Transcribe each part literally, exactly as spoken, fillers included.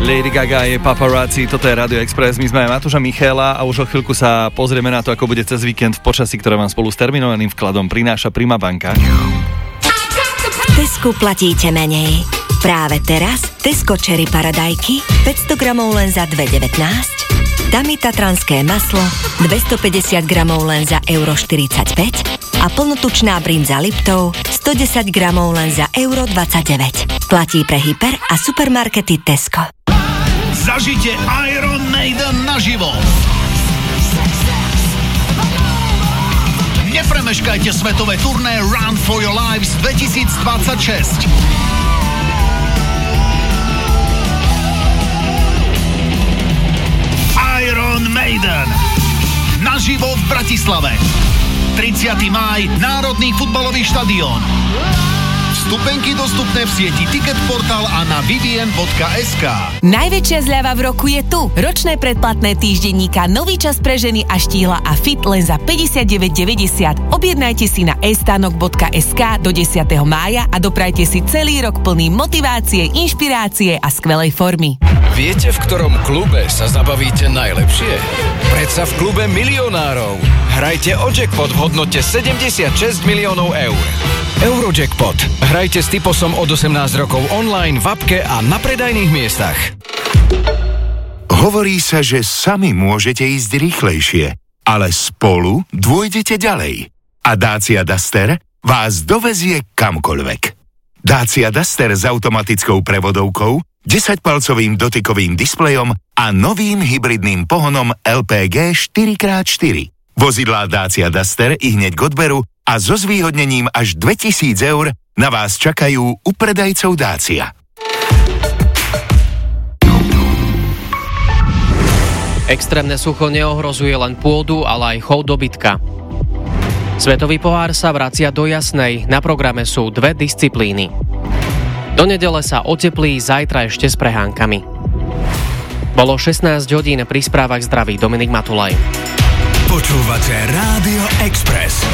Lady Gaga je Paparazzi, toto je Radio Express, my sme Matúša Michaela a už o chvíľku sa pozrieme na to, ako bude cez víkend v počasí, ktoré vám spolu s terminovaným vkladom prináša Prima banka. V Tesku platíte menej. Práve teraz Tesco Cherry paradajky päťsto gramov len za dva devätnásť, Dami tatranské maslo dvestopäťdesiat gramov len za euro štyridsaťpäť a plnotučná brynza Liptov stodesať gramov len za euro dvadsaťdeväť. Platí pre hyper a supermarkety Tesco. Zažite Iron Maiden naživo. Nepremeškajte svetové turné Run for Your Lives dvetisícdvadsaťšesť. Iron Maiden naživo v Bratislave. tridsiateho mája Národný futbalový štadión. Vstupenky dostupné v sieti Ticketportal a na vivien bodka es ká. Najväčšia zľava v roku je tu. Ročné predplatné týždenníka Nový čas pre ženy a štíhla a fit len za päťdesiatdeväť deväťdesiat. Objednajte si na estanok bodka es ká do desiateho mája a doprajte si celý rok plný motivácie, inšpirácie a skvelej formy. Viete, v ktorom klube sa zabavíte najlepšie? Predsa v klube milionárov. Hrajte o jackpot v hodnote sedemdesiatšesť miliónov eur. Eurojackpot. Hrajte s typosom od osemnásť rokov online, v appke a na predajných miestach. Hovorí sa, že sami môžete ísť rýchlejšie, ale spolu dôjdete ďalej. A Dacia Duster vás dovezie kamkoľvek. Dacia Duster s automatickou prevodovkou, desaťpalcovým dotykovým displejom a novým hybridným pohonom el pé gé štyri krát štyri. Vozidlá Dacia Duster i hneď k odberu a so zvýhodnením až dvetisíc eur na vás čakajú u predajcov Dacia. Extrémne sucho neohrozuje len pôdu, ale aj chov dobytka. Svetový pohár sa vracia do Jasnej, na programe sú dve disciplíny. Do nedele sa oteplí, zajtra ešte s prehánkami. Bolo šestnásť hodín, pri správach zdraví Dominik Matulaj. Počúvate Rádio Express.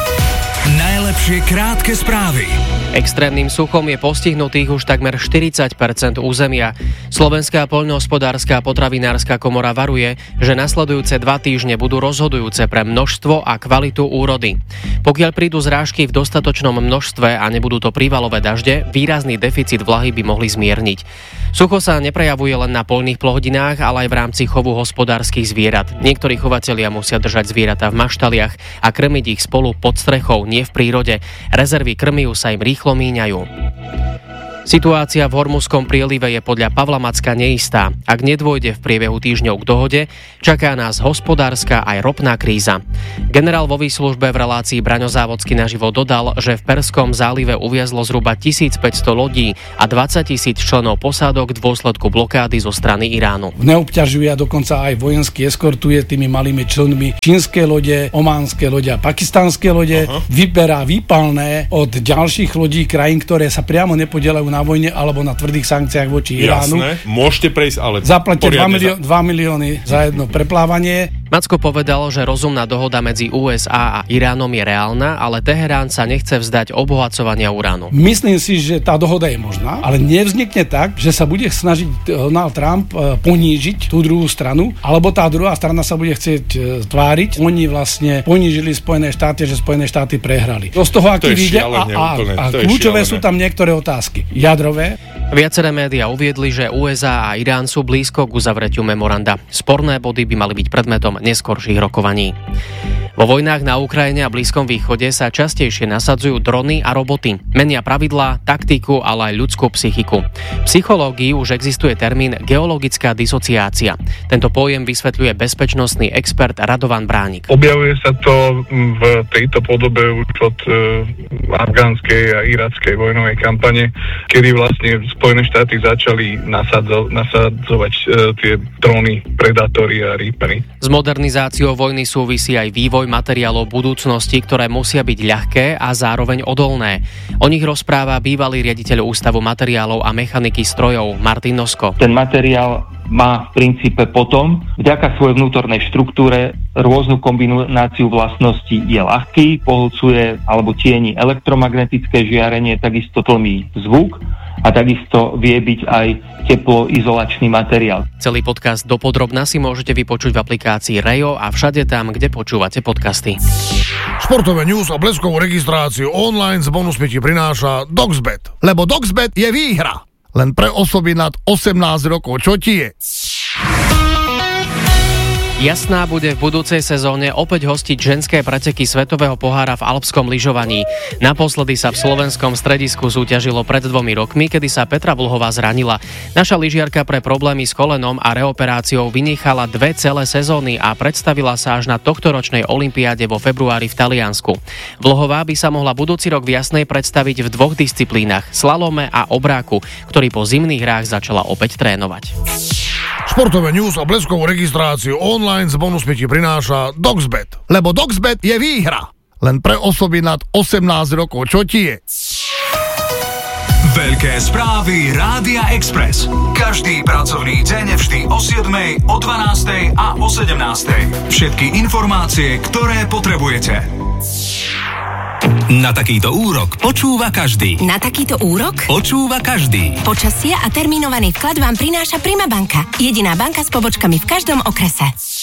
Najlepšie krátke správy. Extrémnym suchom je postihnutých už takmer štyridsať percent územia. Slovenská poľnohospodárska a potravinárska komora varuje, že nasledujúce dva týždne budú rozhodujúce pre množstvo a kvalitu úrody. Pokiaľ prídu zrážky v dostatočnom množstve a nebudú to prívalové dažde, výrazný deficit vlahy by mohli zmierniť. Sucho sa neprejavuje len na poľných plodinách, ale aj v rámci chovu hospodárskych zvierat. Niektorí chovatelia musia držať zvieratá v maštaliach a krmiť ich spolu pod strechou, nie v prírode. Rezervy krmiu sa im rýchlo míňajú. Situácia v Hormuzskom prielive je podľa Pavla Macka neistá. Ak nedôjde v priebehu týždňov k dohode, čaká nás hospodárska aj ropná kríza. Generál vo výslužbe v relácii Braňo Závodský naživo dodal, že v Perskom zálive uviazlo zhruba tisícpäťsto lodí a dvadsaťtisíc členov posádok v dôsledku blokády zo strany Iránu. Neobťažuje a dokonca aj vojensky eskortuje tými malými člnmi čínske lode, ománske lode a pakistánske lode. Aha. Vyberá výpalné od ďalších lodí krajín, ktoré sa priamo nepodielajú na vojne alebo na tvrdých sankciách voči Iránu. Jasné, môžete prejsť, ale zaplatíte dva milióny za jedno preplávanie. Macko povedal, že rozumná dohoda medzi ú es á a Iránom je reálna, ale Teherán sa nechce vzdať obohacovania uránu. Myslím si, že tá dohoda je možná, ale nevznikne tak, že sa bude snažiť Donald Trump ponížiť tú druhú stranu, alebo tá druhá strana sa bude chcieť tváriť. Oni vlastne ponížili Spojené štáty, že Spojené štáty prehrali. To z toho, aký vyjde, a, a, a kľúčové sú tam niektoré otázky. Jadrové. Viaceré médiá uviedli, že ú es á a Irán sú blízko k uzavretiu memoranda. Sporné body by mali byť predmetom neskorších rokovaní. Vo vojnách na Ukrajine a Blízkom východe sa častejšie nasadzujú drony a roboty. Menia pravidlá, taktiku, ale aj ľudskú psychiku. V psychológii už existuje termín geologická disociácia. Tento pojem vysvetľuje bezpečnostný expert Radovan Bránik. Objavuje sa to v tejto podobe už od e, afgánskej a irackej vojnovej kampane, kedy vlastne Spojené štáty začali nasadzo, nasadzovať e, tie drony, Predatory a Reapery. S modernizáciou vojny súvisí aj vývoj materiálov budúcnosti, ktoré musia byť ľahké a zároveň odolné. O nich rozpráva bývalý riaditeľ Ústavu materiálov a mechaniky strojov Martin Nosko. Ten materiál má v princípe potom vďaka svojej vnútornej štruktúre rôznu kombináciu vlastností. Je ľahký, pohlcuje alebo tieni elektromagnetické žiarenie, takisto tlmí zvuk a takisto vie byť aj teploizolačný materiál. Celý podcast dopodrobna si môžete vypočuť v aplikácii Rejo a všade tam, kde počúvate podcasty. Športové news a bleskovú registráciu online s bonusmi ti prináša Doxbet. Lebo Doxbet je výhra. Len pre osoby nad osemnásť rokov. Čo ti je? Jasná bude v budúcej sezóne opäť hostiť ženské preteky Svetového pohára v alpskom lyžovaní. Naposledy sa v slovenskom stredisku súťažilo pred dvomi rokmi, kedy sa Petra Vlhová zranila. Naša lyžiarka pre problémy s kolenom a reoperáciou vynechala dve celé sezóny a predstavila sa až na tohtoročnej olympiáde vo februári v Taliansku. Vlhová by sa mohla budúci rok v Jasnej predstaviť v dvoch disciplínach, slalome a obráku, ktorý po zimných hrách začala opäť trénovať. Športové news a bleskovú registráciu online s bonusmi ti prináša Doxbet. Lebo Doxbet je výhra. Len pre osoby nad osemnásť rokov. Čo ti je? Veľké správy Rádia Express. Každý pracovný deň vždy o siedmej, o dvanástej a o sedemnástej. Všetky informácie, ktoré potrebujete. Na takýto úrok počúva každý. Na takýto úrok Počúva každý. počasie a termínovaný vklad vám prináša Prima banka. Jediná banka s pobočkami v každom okrese.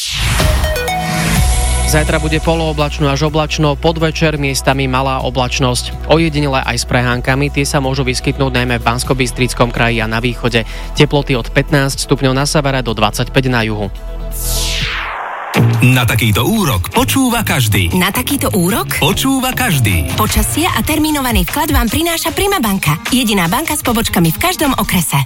Zajtra bude polooblačno až oblačno, podvečer miestami malá oblačnosť. Ojedinele aj s prehánkami, tie sa môžu vyskytnúť najmä v Banskobystrickom kraji a na východe. Teploty od pätnásť stupňov na severe do dvadsaťpäť na juhu. Na takýto úrok počúva každý. Na takýto úrok Počúva každý. počasie a termínovaný vklad vám prináša Prima banka. Jediná banka s pobočkami v každom okrese.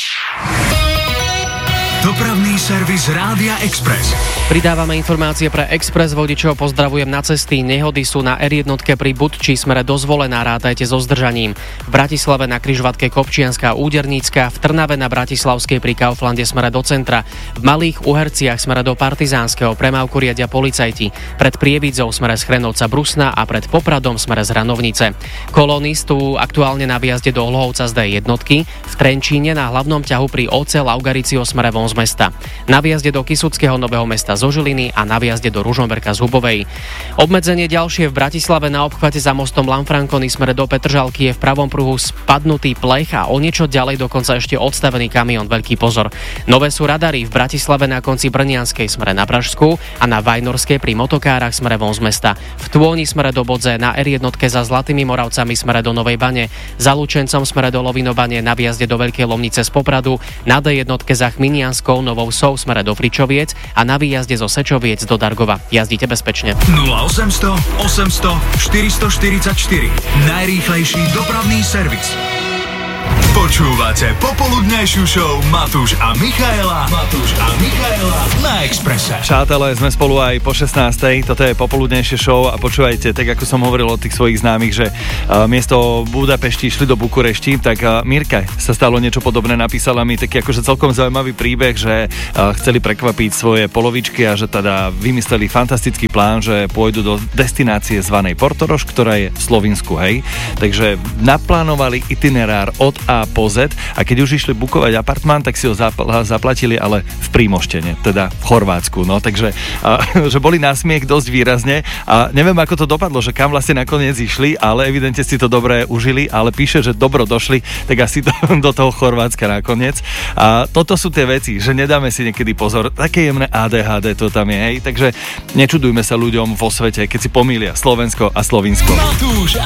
Dopravný servis Rádia Express. Pridávame informácie pre Express vodičov, pozdravujem na cesty. Nehody sú na er jedna pri Budči smere dozvolená, rátajte so zdržaním. V Bratislave na križovatke Kopčianská Údernícka, v Trnave na Bratislavskej pri Kauflande smere do centra, v Malých Uherciach smere do Partizánskeho premávku riadia policajti, pred Prievidzou smere z Chrenovca Brusna a pred Popradom smere z Hranovnice. Kolóny sú aktuálne na výjazde do Hlohovca z dé jedna, v Trenčíne na hlavnom ťahu pri Oce Laugaricio smere von z mesta, na výjazde do Kysuckého Nového Mesta zo Žiliny a na výjazde do Ružomberka z Hubovej. Obmedzenie ďalšie v Bratislave na obchvate za mostom Lanfranconi smere do Petržalky je v pravom pruhu spadnutý plech a o niečo ďalej dokonca ešte odstavený kamión, veľký pozor. Nové sú radary v Bratislave na konci Brnianskej smere na Pražskú a na Vajnorskej pri motokárach smere von z mesta. V Tôni smere do Bodze, na er jedna za Zlatými Moravcami smere do Novej Bane, za Lučencom smere do Lovinovane, na výjazde do Veľkej Lomnice z Popradu, na dé jedna za Chminianskou Novou Sou smere do Fričoviec a na výjazde zo Sečoviec do Dargova. Jazdite bezpečne. nula osemsto osemsto štyristoštyridsaťštyri. Najrýchlejší dopravný servis. Počúvate popoludňajšiu show Matúš a Michaela. Matúš a Michaela na Expresse. Přátelé, sme spolu aj po šestnástej. Toto je popoludnejšie show a počúvajte, tak ako som hovoril od tých svojich známych, že uh, miesto Budapešti išli do Bukurešti, tak uh, Mirka sa stalo niečo podobné, napísala mi taký akože celkom zaujímavý príbeh, že uh, chceli prekvapiť svoje polovičky a že teda vymysleli fantastický plán, že pôjdu do destinácie zvanej Portorož, ktorá je v Slovinsku, hej. Takže naplánovali itinerár od A po Z a keď už išli bukovať apartmán, tak si ho zapl- zaplatili ale v Prímoštene, teda v Chorvátsku, no takže a, že boli na smiech dosť výrazne a neviem ako to dopadlo, že kam vlastne nakoniec išli, ale evidentne si to dobre užili, ale píše, že dobro došli, tak asi do, do toho Chorvátska nakoniec. A toto sú tie veci, že nedáme si niekedy pozor, také jemné á dé há dé to tam je, hej, takže nečudujme sa ľuďom vo svete, keď si pomýlia Slovensko a Slovinsko. Matúš